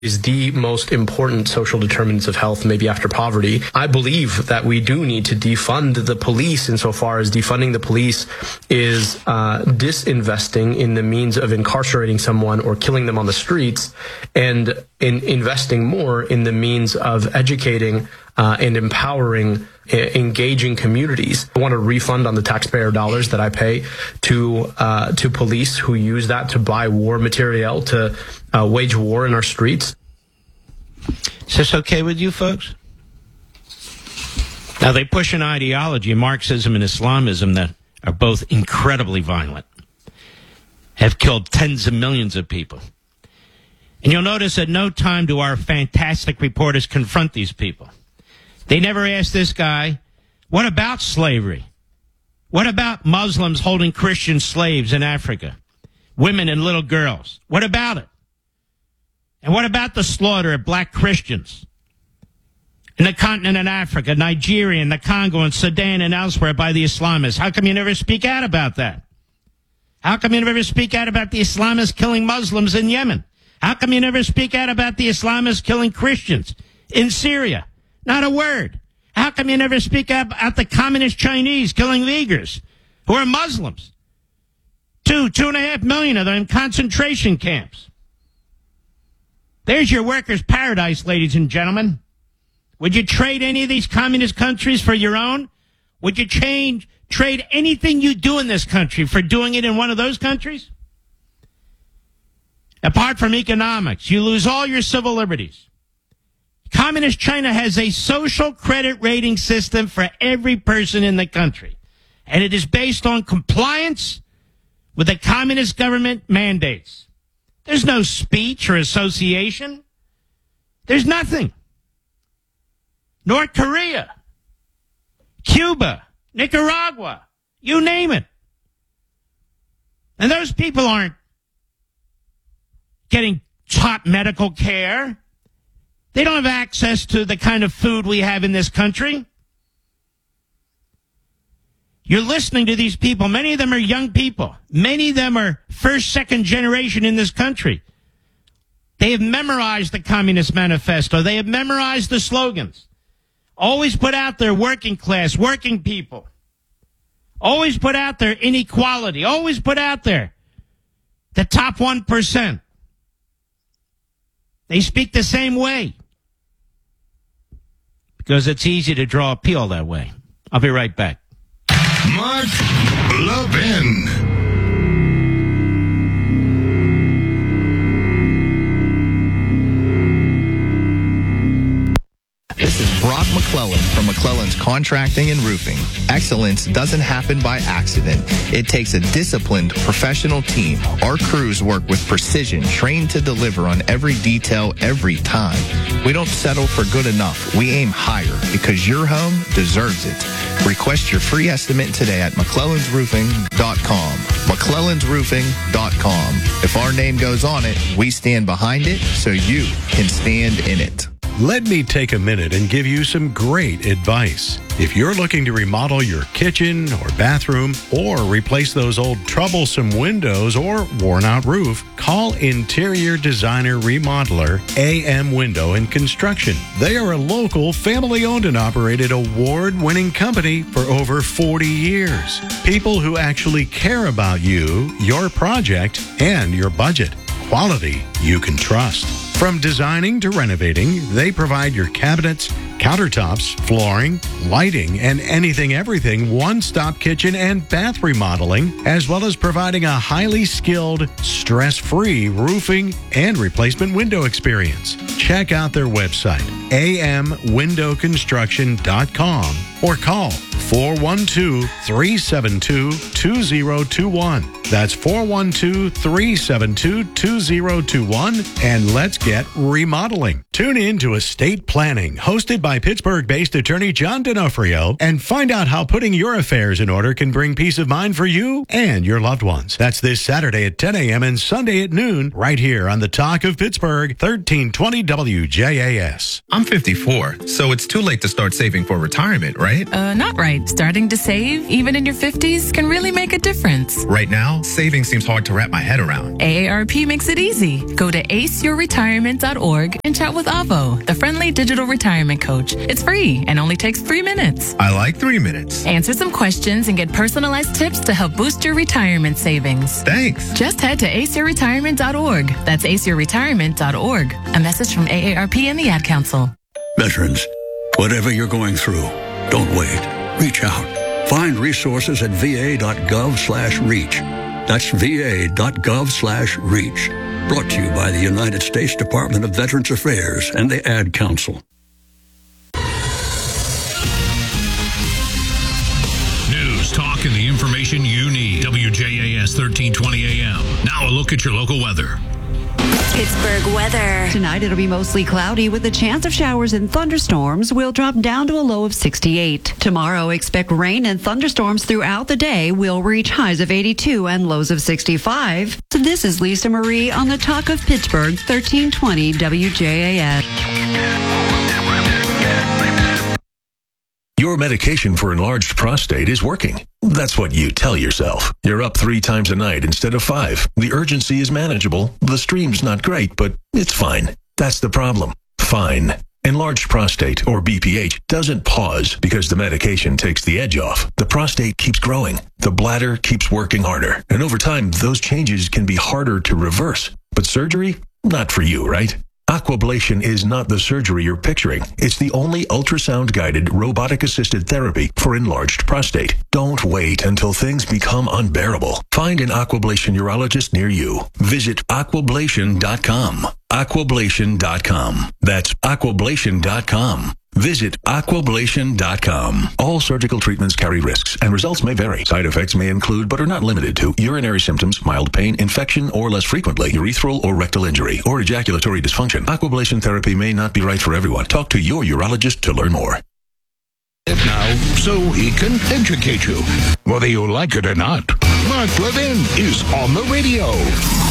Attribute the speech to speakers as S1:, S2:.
S1: is the most important social determinants of health, maybe after poverty. I believe that we do need to defund the police, insofar as defunding the police is disinvesting in the means of incarcerating someone or killing them on the streets, and in investing more in the means of educating and empowering, engaging communities. I want a refund on the taxpayer dollars that I pay to police who use that to buy war material, to wage war in our streets.
S2: Is this okay with you folks? Now, they push an ideology, Marxism and Islamism, that are both incredibly violent, have killed tens of millions of people. And you'll notice at no time do our fantastic reporters confront these people. They never ask this guy, what about slavery? What about Muslims holding Christian slaves in Africa? Women and little girls. What about it? And what about the slaughter of black Christians in the continent of Africa, Nigeria, and the Congo, and Sudan, and elsewhere by the Islamists? How come you never speak out about that? How come you never speak out about the Islamists killing Muslims in Yemen? How come you never speak out about the Islamists killing Christians in Syria? Not a word. How come you never speak out about the communist Chinese killing Uyghurs, who are Muslims? 2.5 million of them in concentration camps. There's your workers' paradise, ladies and gentlemen. Would you trade any of these communist countries for your own? Would you trade anything you do in this country for doing it in one of those countries? Apart from economics, you lose all your civil liberties. Communist China has a social credit rating system for every person in the country, and it is based on compliance with the communist government mandates. There's no speech or association. There's nothing. North Korea, Cuba, Nicaragua, you name it. And those people aren't getting top medical care. They don't have access to the kind of food we have in this country. You're listening to these people. Many of them are young people. Many of them are first, second generation in this country. They have memorized the Communist Manifesto. They have memorized the slogans. Always put out there working class, working people. Always put out there inequality. Always put out there the top 1%. They speak the same way because it's easy to draw appeal that way. I'll be right back.
S3: Mark Levin.
S4: This is Brock McClellan from McClellan's Contracting and Roofing. Excellence doesn't happen by accident. It takes a disciplined, professional team. Our crews work with precision, trained to deliver on every detail every time. We don't settle for good enough. We aim higher because your home deserves it. Request your free estimate today at McClellan'sRoofing.com. McClellan'sRoofing.com. If our name goes on it, we stand behind it so you can stand in it.
S5: Let me take a minute and give you some great advice. If you're looking to remodel your kitchen or bathroom or replace those old troublesome windows or worn-out roof, call Interior Designer Remodeler AM Window and Construction. They are a local, family-owned and operated, award-winning company for over 40 years. People who actually care about you, your project, and your budget. Quality you can trust. From designing to renovating, they provide your cabinets, countertops, flooring, lighting, and everything one-stop kitchen and bath remodeling, as well as providing a highly skilled, stress-free roofing and replacement window experience. Check out their website, amwindowconstruction.com, or call 412-372-2021. That's 412-372-2021, and let's get remodeling. Tune in to Estate Planning, hosted by Pittsburgh-based attorney John D'Onofrio, and find out how putting your affairs in order can bring peace of mind for you and your loved ones. That's this Saturday at 10 a.m. and Sunday at noon, right here on the Talk of Pittsburgh, 1320 WJAS.
S6: I'm 54, so it's too late to start saving for retirement, right?
S7: Not right. Starting to save, even in your 50s, can really make a difference.
S6: Right now, saving seems hard to wrap my head around.
S7: AARP makes it easy. Go to aceyourretirement.org and chat with Avo, the friendly digital retirement coach. It's free and only takes 3 minutes.
S6: I like 3 minutes.
S7: Answer some questions and get personalized tips to help boost your retirement savings.
S6: Thanks.
S7: Just head to aceyourretirement.org. That's aceyourretirement.org. A message from AARP and the Ad Council.
S8: Veterans, whatever you're going through, don't wait. Reach out. Find resources at va.gov/reach. That's va.gov/reach. Brought to you by the United States Department of Veterans Affairs and the Ad Council.
S9: News, talk, and the information you need. WJAS 1320 AM. Now a look at your local weather.
S10: Pittsburgh weather. Tonight it'll be mostly cloudy with a chance of showers and thunderstorms. We'll drop down to a low of 68. Tomorrow, expect rain and thunderstorms throughout the day. We'll reach highs of 82 and lows of 65. So this is Lisa Marie on the Talk of Pittsburgh, 1320 WJAS.
S11: Your medication for enlarged prostate is working. That's what you tell yourself. You're up 3 times a night instead of 5. The urgency is manageable. The stream's not great, but it's fine. That's the problem. Fine. Enlarged prostate, or BPH, doesn't pause because the medication takes the edge off. The prostate keeps growing. The bladder keeps working harder. And over time, those changes can be harder to reverse. But surgery? Not for you, right? Aquablation is not the surgery you're picturing. It's the only ultrasound-guided, robotic-assisted therapy for enlarged prostate. Don't wait until things become unbearable. Find an Aquablation urologist near you. Visit aquablation.com. Aquablation.com. That's aquablation.com. Visit aquablation.com. All surgical treatments carry risks, and results may vary. Side effects may include, but are not limited to, urinary symptoms, mild pain, infection, or less frequently, urethral or rectal injury, or ejaculatory dysfunction. Aquablation therapy may not be right for everyone. Talk to your urologist to learn more.
S3: Now, so he can educate you, whether you like it or not. Mark Levin is on the radio.